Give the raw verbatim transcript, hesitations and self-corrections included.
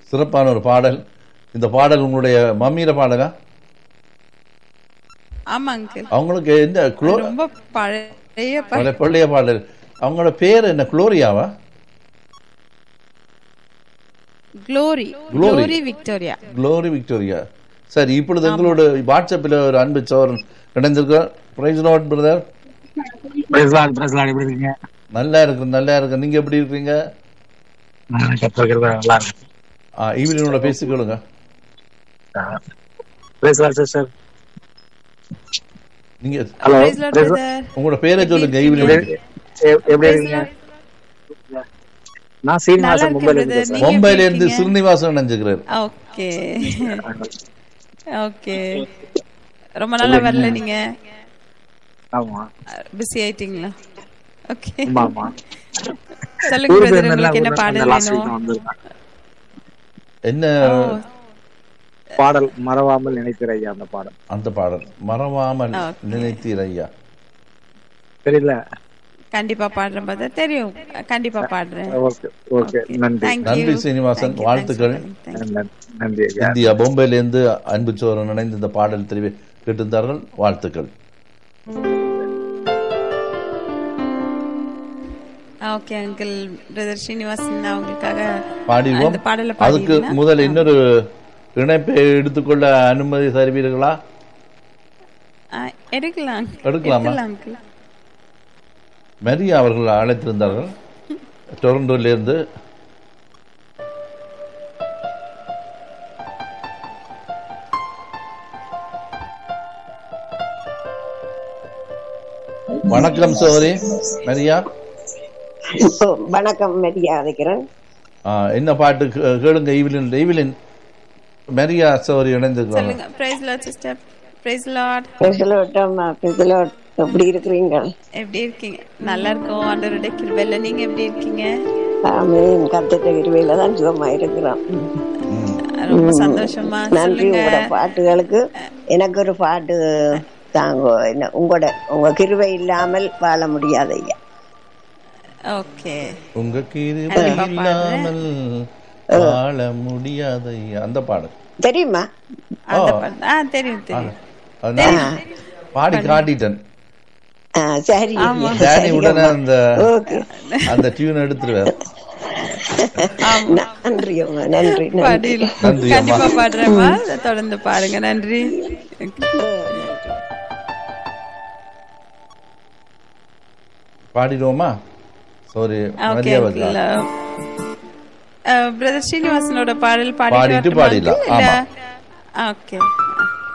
சிறப்பான ஒரு பாடல். இந்த பாடல் உங்களுடைய மம்மியில பாடலா? ஆமா அங்கிள். அவங்களுக்கு என்ன குளோ ரொம்ப பழைய பழைய பழைய பாடல். அவங்களோட பேர் என்ன, குளோரியாவா? Glory glory Victoria. Glory Victoria. சரி, இப்பொழுது எங்களோட வாட்ஸ்அப்பில் ஒரு அன்பு சோழன் இணைந்திருக்கிறார். Price Lord brother. Price Lord, price Lord. எப்படி இருக்கீங்க? நல்லா இருக்கு, நல்லா இருக்கு. நீங்க எப்படி இருக்கீங்க? நல்லா இருக்கு. ஆ, ஈவினியோட பேசிக்கொள்ளுங்க. Price Lord sister. நீங்க ஹலோ, உங்களோட பேரை சொல்லுங்க. ஈவினிங் எப்படி இருக்கீங்க? நான் சீனிவாசன், மும்பைல இருந்து. மும்பைல இருந்து ஸ்ரீனிவாசன் நினைச்சுக்கிறார். Okay okay. ரொம்ப நாளா வரல நீங்க. ஆமா, பிஸி ஆயிட்டீங்களா? ஓகே, ஆமா ஆமா. சொல்லுங்க பிரதர், உங்களுக்கு என்ன பாடல் வேணும்? என்ன பாடல்? மறவாமல் நினைத்திரையா. அந்த பாடல், அந்த பாடல் மறவாமல் நினைத்திரையா. தெரியல. கண்டிப்பா பாடுறேன் பிரதர், தெரியும், கண்டிப்பா பாடுறேன். Okay okay. நன்றி நன்றி சீனிவாசன், வாழ்த்துக்கள். நன்றி. இந்தியா பொம்பையில இருந்து அன்பு சோழன் இணைந்து இந்த பாடல் தெரிவி கேட்டிருந்தார்கள். வாழ்த்துக்கள். Okay uncle. பிரதர் ஸ்ரீனிவாசன் அவங்களுக்காக பாடிடுவோம். அதுக்கு முதல் இன்னொரு இணைப்பை எடுத்துக்கொள்ள அனுமதி தருவீர்களா? எடுக்கலாம். எடுக்கலாமா? மரியா அவர்கள் அழைத்திருந்தார்கள் டொரண்டோல இருந்து. வணக்கம் சோரி மரியா. வணக்கம் மரியா அழைக்கிறேன். என்ன பாட்டு கேளுங்க? ஈவிலின் ஈவிலின் மரியா சோரி இணைந்திருக்கிறாங்க. Price Lord sister. Price Lord. Price Lord அம்மா. Price Lord. எப்படி இருக்கீங்க? எப்படி இருக்கீங்க? நல்லா இருக்கோம் ஆண்டவருடைய கிருபையில. நீங்க எப்படி இருக்கீங்க? ஆமென். கர்த்தருடைய கிருபையில தான் சுகமா இருக்கிறோம். ரொம்ப சந்தோஷமா. நன்றி உங்களோட பாட்டுகளுக்கு. எனக்கு ஒரு பாட்டு தாங்க. என்ன உங்களோட உங்க கிருபை இல்லாமல் வாழ முடியாது ஐயா. ஓகே. உங்க கிருபை இல்லாமல் வாழ முடியாது ஐயா. அந்த பாடல் தெரியுமா? அந்த பாடல் ஆ தெரியும் தெரியும். பாடி காட்டிட்டேன். சரி சரி, உடனே அந்த அந்த டியூன் எடுத்துருவார். நன்றி அம்மா. நன்றி நன்றி. கண்டிப்பா பாடுறேம்மா, தொடர்ந்து பாருங்க. நன்றி. பாடிடுவோமா? சாரி பிரதர் ஸ்ரீனிவாசனோட பாடல் பாடிட்டு பாடிடலாம். ஓகே.